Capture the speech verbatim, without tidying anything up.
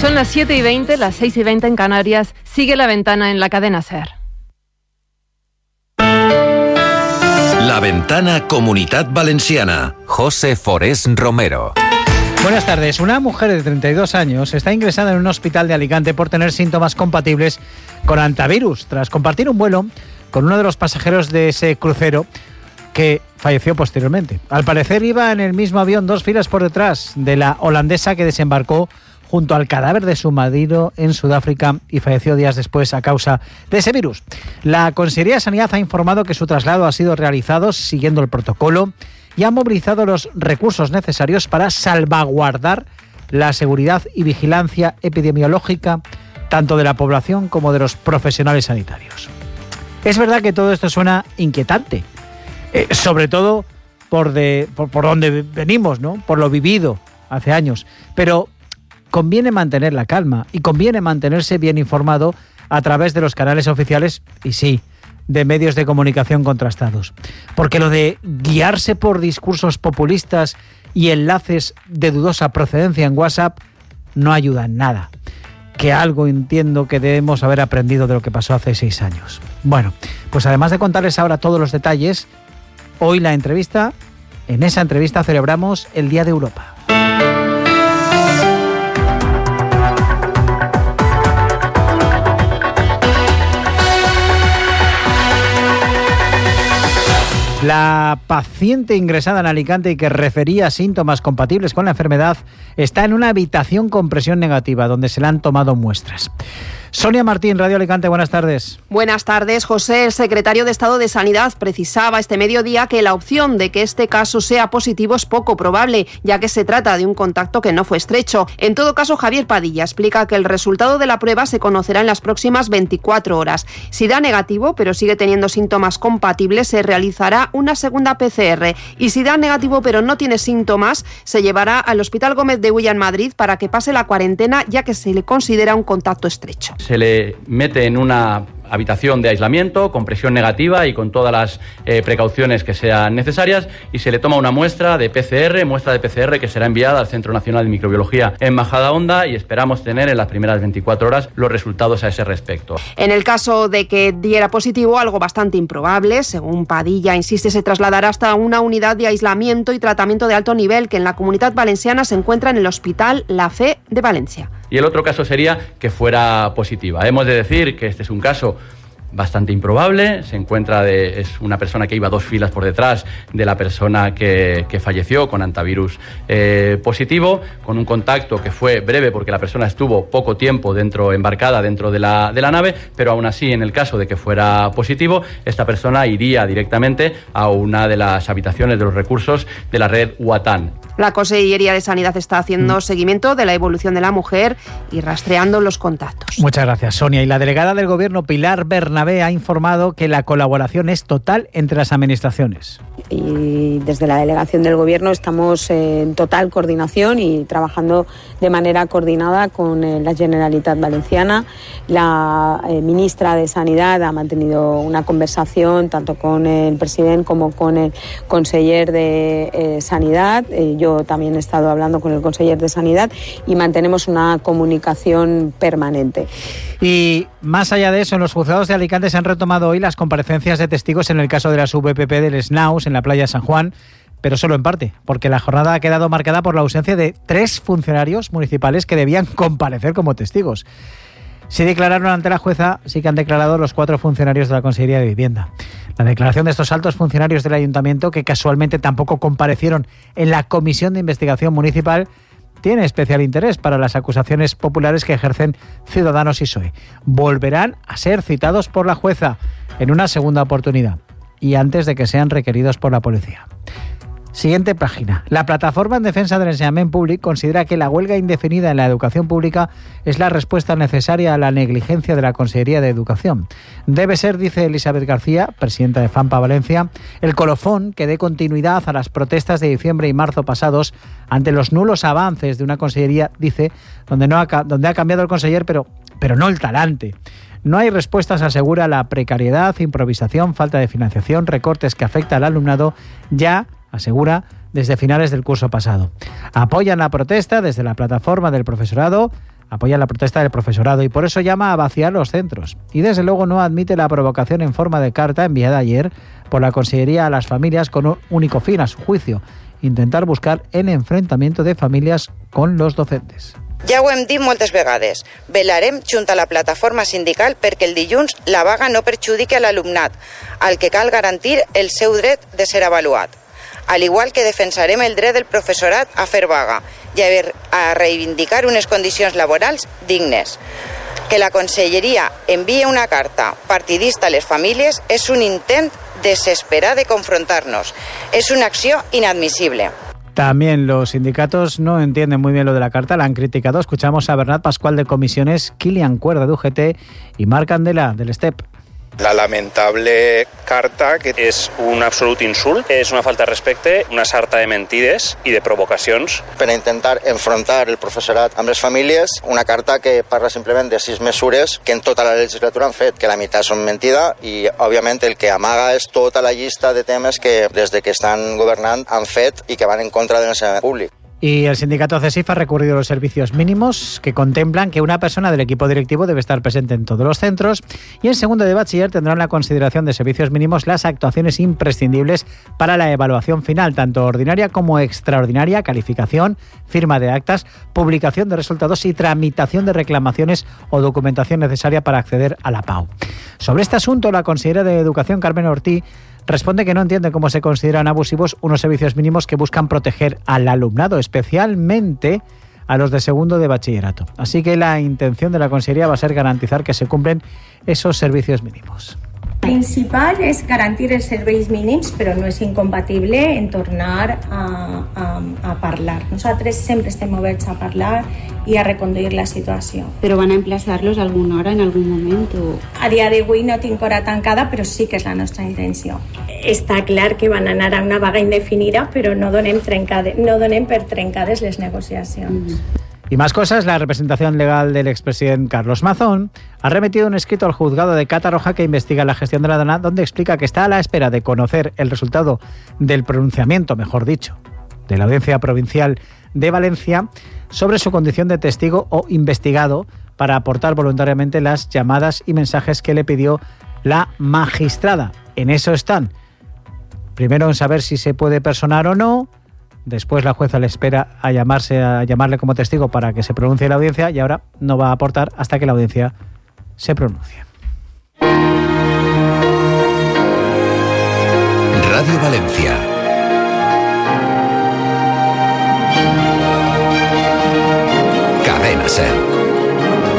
Son las siete y veinte, las seis y veinte en Canarias. Sigue La Ventana en la cadena SER. La Ventana Comunitat Valenciana. José Forés Romero. Buenas tardes. Una mujer de treinta y dos años está ingresada en un hospital de Alicante por tener síntomas compatibles con hantavirus, tras compartir un vuelo con uno de los pasajeros de ese crucero que falleció posteriormente. Al parecer iba en el mismo avión dos filas por detrás de la holandesa que desembarcó junto al cadáver de su marido en Sudáfrica y falleció días después a causa de ese virus. La Consejería de Sanidad ha informado que su traslado ha sido realizado siguiendo el protocolo y ha movilizado los recursos necesarios para salvaguardar la seguridad y vigilancia epidemiológica tanto de la población como de los profesionales sanitarios. Es verdad que todo esto suena inquietante, eh, sobre todo por, de, por, por donde venimos, ¿no? Por lo vivido hace años, pero conviene mantener la calma y conviene mantenerse bien informado a través de los canales oficiales y sí, de medios de comunicación contrastados. Porque lo de guiarse por discursos populistas y enlaces de dudosa procedencia en WhatsApp no ayuda en nada. Que algo entiendo que debemos haber aprendido de lo que pasó hace seis años. Bueno, pues además de contarles ahora todos los detalles, hoy la entrevista, en esa entrevista celebramos el Día de Europa. La paciente ingresada en Alicante y que refería síntomas compatibles con la enfermedad está en una habitación con presión negativa donde se le han tomado muestras. Sonia Martín, Radio Alicante, buenas tardes. Buenas tardes, José. El secretario de Estado de Sanidad precisaba este mediodía que la opción de que este caso sea positivo es poco probable, ya que se trata de un contacto que no fue estrecho. En todo caso, Javier Padilla explica que el resultado de la prueba se conocerá en las próximas veinticuatro horas. Si da negativo, pero sigue teniendo síntomas compatibles, se realizará una segunda P C R. Y si da negativo, pero no tiene síntomas, se llevará al Hospital Gómez de Ulla en Madrid para que pase la cuarentena, ya que se le considera un contacto estrecho. Se le mete en una habitación de aislamiento con presión negativa y con todas las eh, precauciones que sean necesarias y se le toma una muestra de P C R, muestra de P C R que será enviada al Centro Nacional de Microbiología en Majadahonda y esperamos tener en las primeras veinticuatro horas los resultados a ese respecto. En el caso de que diera positivo, algo bastante improbable, según Padilla insiste, se trasladará hasta una unidad de aislamiento y tratamiento de alto nivel que en la Comunitat Valenciana se encuentra en el Hospital La Fe de Valencia. Y el otro caso sería que fuera positiva. Hemos de decir que este es un caso bastante improbable, se encuentra de, es una persona que iba dos filas por detrás de la persona que, que falleció con hantavirus eh, positivo, con un contacto que fue breve porque la persona estuvo poco tiempo dentro, embarcada dentro de la, de la nave, pero aún así, en el caso de que fuera positivo, esta persona iría directamente a una de las habitaciones de los recursos de la red UATAN. La Consellería de Sanidad está haciendo mm. seguimiento de la evolución de la mujer y rastreando los contactos. Muchas gracias, Sonia. Y la delegada del Gobierno, Pilar Bernabé, ha informado que la colaboración es total entre las administraciones. Y desde la delegación del Gobierno estamos en total coordinación y trabajando de manera coordinada con la Generalitat Valenciana. La eh, ministra de Sanidad ha mantenido una conversación tanto con el presidente como con el conseller de eh, Sanidad. Eh, yo también he estado hablando con el conseller de Sanidad y mantenemos una comunicación permanente. Y más allá de eso, en los juzgados de Alicante se han retomado hoy las comparecencias de testigos en el caso de las V P P del Snaus en la playa de San Juan, pero solo en parte, porque la jornada ha quedado marcada por la ausencia de tres funcionarios municipales que debían comparecer como testigos. Sí declararon ante la jueza, sí que han declarado los cuatro funcionarios de la Consellería de Vivienda. La declaración de estos altos funcionarios del Ayuntamiento, que casualmente tampoco comparecieron en la Comisión de Investigación Municipal, tiene especial interés para las acusaciones populares que ejercen Ciudadanos y P S O E. Volverán a ser citados por la jueza en una segunda oportunidad y antes de que sean requeridos por la policía. Siguiente página. La Plataforma en Defensa del Enseñament Públic considera que la huelga indefinida en la educación pública es la respuesta necesaria a la negligencia de la Consellería de Educación. Debe ser, dice Elizabeth García, presidenta de FAMPA Valencia, el colofón que dé continuidad a las protestas de diciembre y marzo pasados ante los nulos avances de una consellería, dice, donde, no ha, donde ha cambiado el conseller, pero, pero no el talante. No hay respuestas, asegura, a la precariedad, improvisación, falta de financiación, recortes que afectan al alumnado ya, asegura, desde finales del curso pasado. Apoyan la protesta desde la plataforma del profesorado, apoya la protesta del profesorado y por eso llama a vaciar los centros. Y desde luego no admite la provocación en forma de carta enviada ayer por la Consellería a las familias con un único fin, a su juicio, intentar buscar el enfrentamiento de familias con los docentes. Ja ho hem dit moltes vegades. Velarem junt a la plataforma sindical perquè el dilluns la vaga no perjudiqui a l'alumnat, al que cal garantir el seu dret de ser avaluat. Al igual que defensarem el dret del professorat a fer vaga i a, ver, a reivindicar unes condicions laborals dignes. Que la Conselleria envíe una carta partidista a les famílies és un intent desesperat de confrontar-nos. És una acció inadmissible. También los sindicatos no entienden muy bien lo de la carta, la han criticado. Escuchamos a Bernat Pascual de Comisiones, Kilian Cuerda de U G T y Marc Candela del STEP. La lamentable carta, que és un absolut insult, és una falta de respecte, una sarta de mentides i de provocacions. Per intentar enfrontar el professorat amb les famílies, una carta que parla simplement de sis mesures que en tota la legislatura han fet, que la meitat són mentida i, òbviament, el que amaga és tota la llista de temes que des de que estan governant han fet i que van en contra del servei públic. Y el sindicato CESIF ha recurrido a los servicios mínimos que contemplan que una persona del equipo directivo debe estar presente en todos los centros y en segundo de bachiller tendrán la consideración de servicios mínimos las actuaciones imprescindibles para la evaluación final, tanto ordinaria como extraordinaria, calificación, firma de actas, publicación de resultados y tramitación de reclamaciones o documentación necesaria para acceder a la P A U. Sobre este asunto, la consejera de Educación, Carmen Ortí, responde que no entiende cómo se consideran abusivos unos servicios mínimos que buscan proteger al alumnado, especialmente a los de segundo de bachillerato. Así que la intención de la Consellería va a ser garantizar que se cumplen esos servicios mínimos. El principal és garantir els serveis mínims, però no és incompatible en tornar a, a, a parlar. Nosaltres sempre estem oberts a parlar i a reconduir la situació. Però van a emplaçar-los alguna hora en algun moment? O... A dia d'avui no tinc hora tancada, però sí que és la nostra intenció. Està clar que van anar a una vaga indefinida, però no donem, trencade, no donem per trencades les negociacions. Mm-hmm. Y más cosas, la representación legal del expresidente Carlos Mazón ha remitido un escrito al juzgado de Catarroja que investiga la gestión de la Dana, donde explica que está a la espera de conocer el resultado del pronunciamiento, mejor dicho, de la Audiencia Provincial de Valencia sobre su condición de testigo o investigado para aportar voluntariamente las llamadas y mensajes que le pidió la magistrada. En eso están. Primero en saber si se puede personar o no. Después la jueza le espera a llamarse a llamarle como testigo para que se pronuncie la audiencia y ahora no va a aportar hasta que la audiencia se pronuncie. Radio Valencia. Cadena SER.